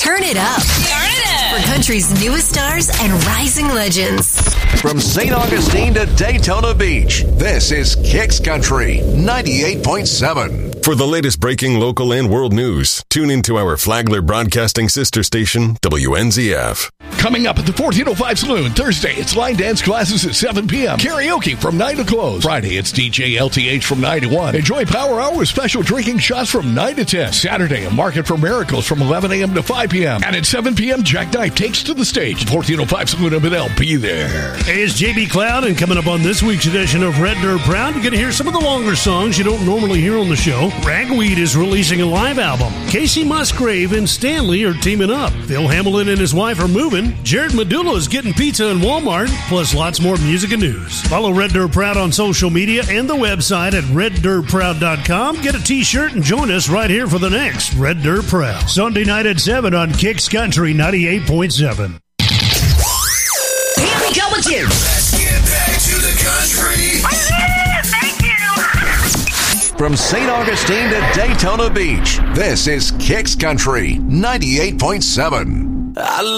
Turn it up. Turn it up. For country's newest stars and rising legends. From St. Augustine to Daytona Beach, this is Kicks Country 98.7. For the latest breaking local and world news, tune into our Flagler Broadcasting sister station, WNZF. Coming up at the 1405 Saloon, Thursday, it's line dance classes at 7 p.m. Karaoke from 9 to close. Friday, it's DJ LTH from 9 to 1. Enjoy Power Hour with special drinking shots from 9 to 10. Saturday, a Market for Miracles from 11 a.m. to 5 p.m. And at 7 p.m., Jack Knife takes to the stage. 1405 Saloon in Bethel. Be there. Hey, it's JB Cloud, and coming up on this week's edition of Red Dirt Proud, you're going to hear some of the longer songs you don't normally hear on the show. Ragweed is releasing a live album. Casey Musgrave and Stanley are teaming up. Phil Hamilton and his wife are moving. Jared Medulla is getting pizza in Walmart, plus lots more music and news. Follow Red Dirt Proud on social media and the website at reddirtproud.com. Get a t-shirt and join us right here for the next Red Dirt Proud. Sunday night at 7 on Kicks Country 98.7. Here we go again. Let's get back to the country. Thank you. From St. Augustine to Daytona Beach, this is Kicks Country 98.7.